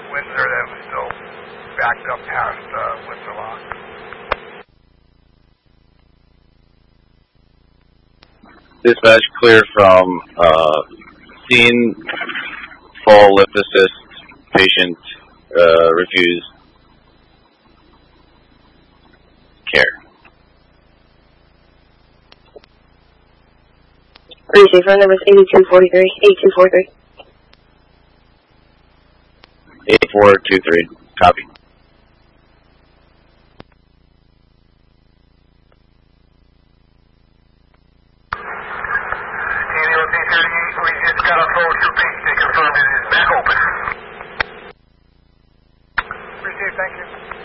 Windsor that was still backed up past Windsor Lock. Dispatch clear from scene, full lift assist, patient refused care. Emergency phone number is 8243, 8243. 8423, copy. We just got a phone to patient to confirm it is back open. Appreciate it, thank you.